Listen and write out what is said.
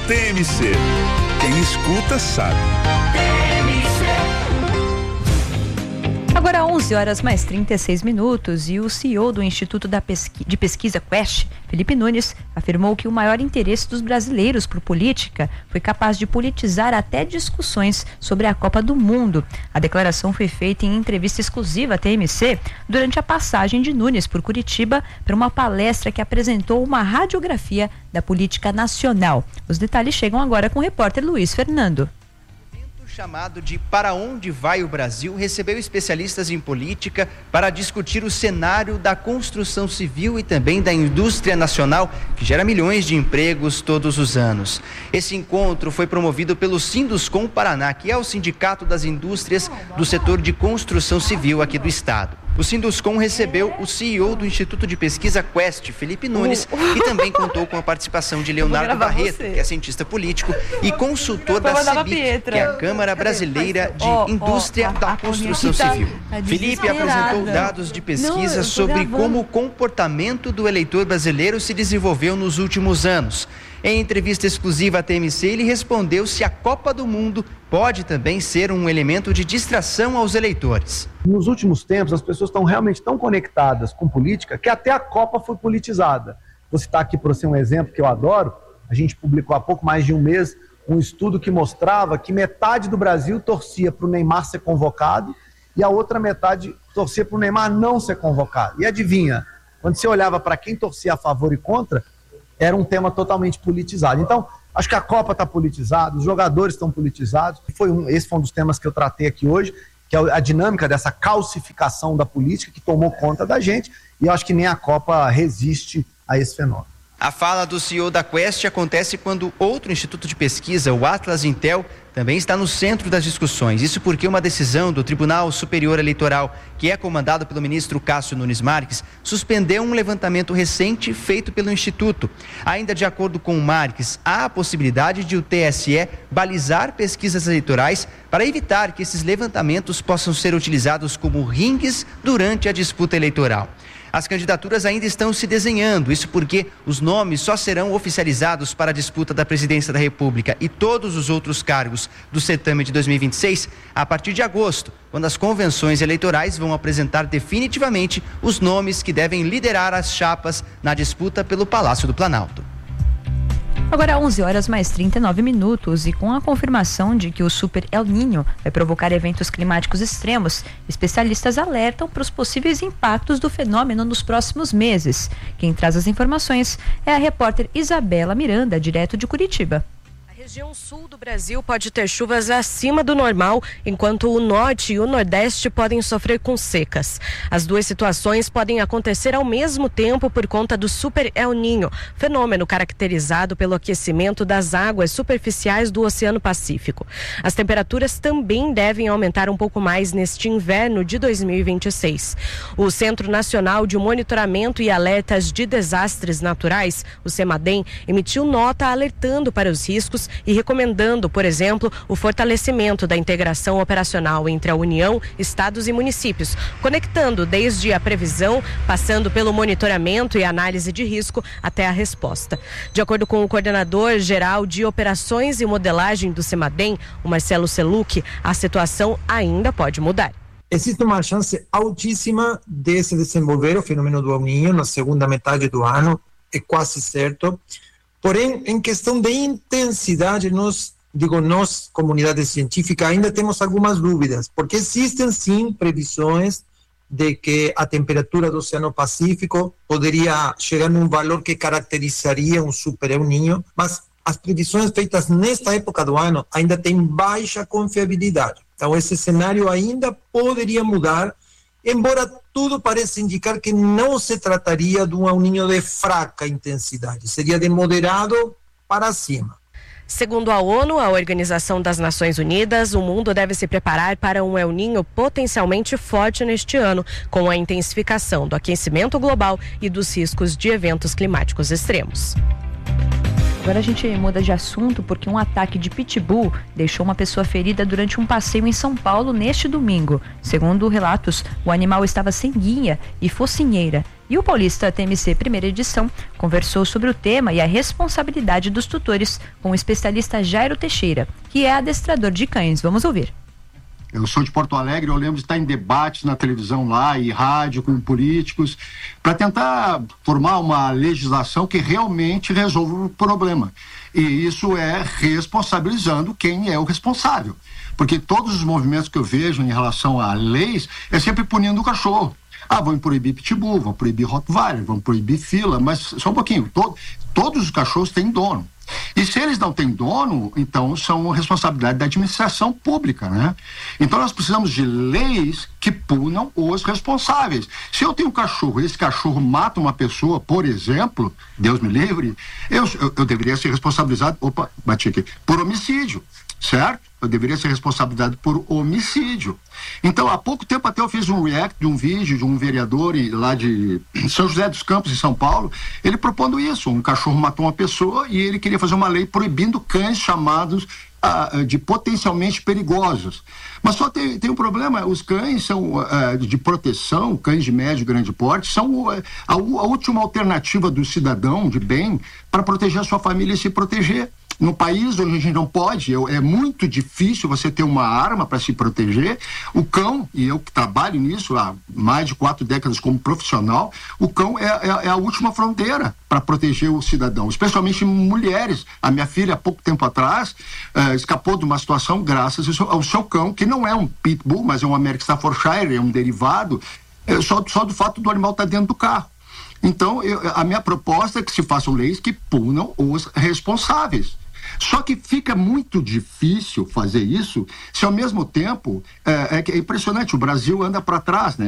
TMC. Quem escuta sabe. Agora 11h mais 36 e o CEO do Instituto de Pesquisa Quest, Felipe Nunes, afirmou que o maior interesse dos brasileiros por política foi capaz de politizar até discussões sobre a Copa do Mundo. A declaração foi feita em entrevista exclusiva à TMC durante a passagem de Nunes por Curitiba para uma palestra que apresentou uma radiografia da política nacional. Os detalhes chegam agora com o repórter Luiz Fernando. Chamado de Para Onde Vai o Brasil, recebeu especialistas em política para discutir o cenário da construção civil e também da indústria nacional, que gera milhões de empregos todos os anos. Esse encontro foi promovido pelo Sinduscom Paraná, que é o sindicato das indústrias do setor de construção civil aqui do estado. O Sinduscom recebeu o CEO do Instituto de Pesquisa Quest, Felipe Nunes, e também contou com a participação de Leonardo Barreto, que é cientista político e consultor da CEBIC, que é a Câmara Brasileira de Indústria da Construção Civil. Felipe apresentou dados de pesquisa sobre como o comportamento do eleitor brasileiro se desenvolveu nos últimos anos. Em entrevista exclusiva à TMC, ele respondeu se a Copa do Mundo pode também ser um elemento de distração aos eleitores. Nos últimos tempos, as pessoas estão realmente tão conectadas com política que até a Copa foi politizada. Vou citar aqui para você um exemplo que eu adoro. A gente publicou há pouco mais de um mês um estudo que mostrava que metade do Brasil torcia para o Neymar ser convocado e a outra metade torcia para o Neymar não ser convocado. E adivinha, quando você olhava para quem torcia a favor e contra, era um tema totalmente politizado. Então, acho que a Copa está politizada, os jogadores estão politizados. Esse foi um dos temas que eu tratei aqui hoje, que é a dinâmica dessa calcificação da política que tomou conta da gente, e eu acho que nem a Copa resiste a esse fenômeno. A fala do CEO da Quest acontece quando outro instituto de pesquisa, o Atlas Intel, também está no centro das discussões. Isso porque uma decisão do Tribunal Superior Eleitoral, que é comandado pelo ministro Cássio Nunes Marques, suspendeu um levantamento recente feito pelo Instituto. Ainda de acordo com o Marques, há a possibilidade de o TSE balizar pesquisas eleitorais para evitar que esses levantamentos possam ser utilizados como ringues durante a disputa eleitoral. As candidaturas ainda estão se desenhando, isso porque os nomes só serão oficializados para a disputa da presidência da República e todos os outros cargos do certame de 2026 a partir de agosto, quando as convenções eleitorais vão apresentar definitivamente os nomes que devem liderar as chapas na disputa pelo Palácio do Planalto. Agora 11h mais 39 e com a confirmação de que o Super El Niño vai provocar eventos climáticos extremos, especialistas alertam para os possíveis impactos do fenômeno nos próximos meses. Quem traz as informações é a repórter Isabela Miranda, direto de Curitiba. A região sul do Brasil pode ter chuvas acima do normal, enquanto o norte e o nordeste podem sofrer com secas. As duas situações podem acontecer ao mesmo tempo por conta do Super El Niño, fenômeno caracterizado pelo aquecimento das águas superficiais do Oceano Pacífico. As temperaturas também devem aumentar um pouco mais neste inverno de 2026. O Centro Nacional de Monitoramento e Alertas de Desastres Naturais, o CEMADEM, emitiu nota alertando para os riscos e recomendando, por exemplo, o fortalecimento da integração operacional entre a União, estados e municípios, conectando desde a previsão, passando pelo monitoramento e análise de risco até a resposta. De acordo com o coordenador geral de operações e modelagem do CEMADEM, o Marcelo Seluc, a situação ainda pode mudar. Existe uma chance altíssima de se desenvolver o fenômeno do El Niño na segunda metade do ano, é quase certo. Porém, em questão de intensidade, nós, comunidade científica, ainda temos algumas dúvidas, porque existem sim previsões de que a temperatura do Oceano Pacífico poderia chegar num valor que caracterizaria um Super El Niño, mas as previsões feitas nesta época do ano ainda têm baixa confiabilidade. Então, esse cenário ainda poderia mudar, embora tudo pareça indicar que não se trataria de um El Niño de fraca intensidade, seria de moderado para cima. Segundo a ONU, a Organização das Nações Unidas, o mundo deve se preparar para um El Niño potencialmente forte neste ano, com a intensificação do aquecimento global e dos riscos de eventos climáticos extremos. Agora a gente muda de assunto porque um ataque de pitbull deixou uma pessoa ferida durante um passeio em São Paulo neste domingo. Segundo relatos, o animal estava sem guia e focinheira E o Paulista TMC primeira edição conversou sobre o tema e a responsabilidade dos tutores com o especialista Jairo Teixeira, que é adestrador de cães. Vamos ouvir. Eu sou de Porto Alegre, eu lembro de estar em debates na televisão lá e rádio com políticos para tentar formar uma legislação que realmente resolva o problema. E isso é responsabilizando quem é o responsável. Porque todos os movimentos que eu vejo em relação a leis é sempre punindo o cachorro. Vão proibir pitbull, vão proibir rottweiler, vão proibir fila, mas só um pouquinho, todos os cachorros têm dono. E se eles não têm dono, então são responsabilidade da administração pública, né? Então nós precisamos de leis que punam os responsáveis. Se eu tenho um cachorro e esse cachorro mata uma pessoa, por exemplo, Deus me livre, eu deveria ser responsabilizado, por homicídio, certo? Eu deveria ser responsabilizado por homicídio. Então, há pouco tempo até eu fiz um react de um vídeo de um vereador lá de São José dos Campos, em São Paulo, ele propondo isso, um cachorro matou uma pessoa e ele queria fazer uma lei proibindo cães chamados de potencialmente perigosos. Mas só tem um problema, os cães são de proteção, cães de médio e grande porte, são a última alternativa do cidadão de bem para proteger a sua família e se proteger. No país onde a gente não pode, é muito difícil você ter uma arma para se proteger. O cão, e eu que trabalho nisso há mais de 4 décadas como profissional, o cão é a última fronteira para proteger o cidadão, especialmente mulheres. A minha filha, há pouco tempo atrás, escapou de uma situação graças ao seu cão, que não é um pitbull, mas é um American Staffordshire, é um derivado, só do fato do animal estar dentro do carro. Então, a minha proposta é que se façam leis que punam os responsáveis. Só que fica muito difícil fazer isso se ao mesmo tempo, é impressionante, o Brasil anda para trás, né?